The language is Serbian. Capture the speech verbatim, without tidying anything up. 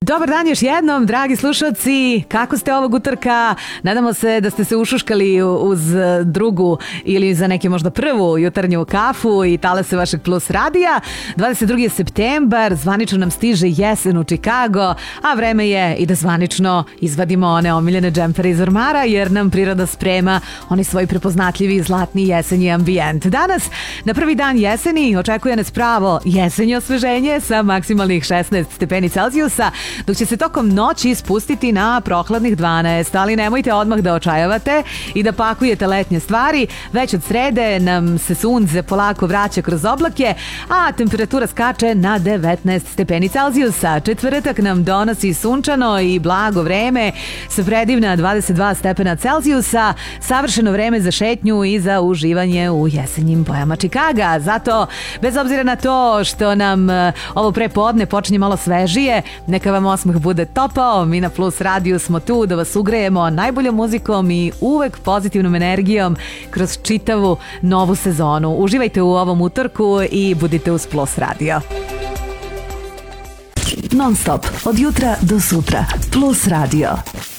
Dobar dan još jednom, dragi slušalci, kako ste ovog utorka? Nadamo se da ste se ušuškali uz drugu ili za neke možda prvu jutarnju kafu i talase vašeg Plus radija. dvadeset drugi septembar, zvanično nam stiže jesen u Čikago, a vreme je i da zvanično izvadimo one omiljene džempere iz ormara, jer nam priroda sprema onaj svoj prepoznatljivi zlatni jesenji ambijent. Danas, na prvi dan jeseni, očekuje nas pravo jesenje osveženje sa maksimalnih šesnaest stepeni Celzijusa, dok će se tokom noći spustiti na prohladnih dvanaest, ali nemojte odmah da očajavate i da pakujete letnje stvari. Već od srede nam se sunce polako vraća kroz oblake, a temperatura skače na devetnaest stepeni Celzijusa. Četvrtak nam donosi sunčano i blago vreme sa predivna dvadeset dva stepena Celzijusa, savršeno vreme za šetnju i za uživanje u jesenjim bojama Čikaga. Zato, bez obzira na to što nam ovo prepodne počinje malo svežije, neka vam osmeh bude topao. Mi na Plus radiju smo tu da vas ugrejemo najboljom muzikom i uvek pozitivnom energijom kroz čitavu novu sezonu. Uživajte u ovom utorku i budite uz Plus radio. Non stop, od jutra do sutra. Plus radio.